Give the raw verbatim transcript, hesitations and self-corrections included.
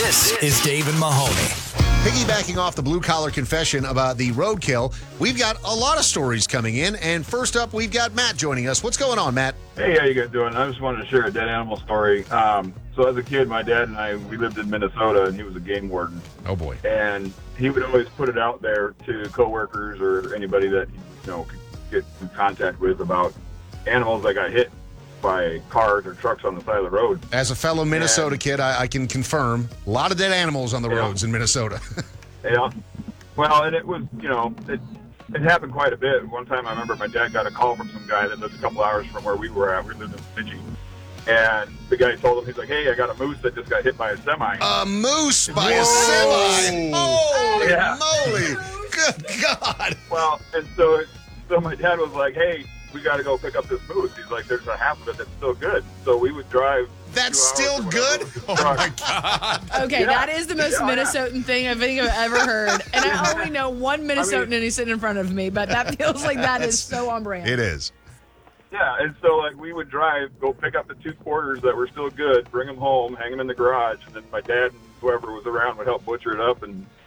This is Dave and Mahoney. Piggybacking off the blue-collar confession about the roadkill, we've got a lot of stories coming in. And first up, we've got Matt joining us. What's going on, Matt? Hey, how you guys doing? I just wanted to share a dead animal story. Um, so as a kid, my dad and I, we lived in Minnesota, and he was a game warden. Oh, boy. And he would always put it out there to coworkers or anybody that, you know, could get in contact with about animals that got hit by cars or trucks on the side of the road. As a fellow Minnesota and, kid, I, I can confirm a lot of dead animals on the yeah. roads in Minnesota. Yeah. Well, and it was, you know, it, it happened quite a bit. One time I remember my dad got a call from some guy that lived a couple hours from where we were at. We lived in Fiji. And the guy told him, he's like, hey, I got a moose that just got hit by a semi. A moose by Whoa. a semi? Holy Yeah. moly. Good God. Well, and so, so my dad was like, hey, we got to go pick up this moose. He's like, there's a half of it that's still good. So we would drive. That's two hours still or good? whatever Oh, with the truck. my God. Okay, Yeah. that is the most Yeah, yeah. Minnesotan thing I think I've ever heard. And I only know one Minnesotan and he's sitting in front of me, but that feels like that is so on brand. It is. Yeah, and so like we would drive, go pick up the two quarters that were still good, bring them home, hang them in the garage, and then my dad and whoever was around would help butcher it up and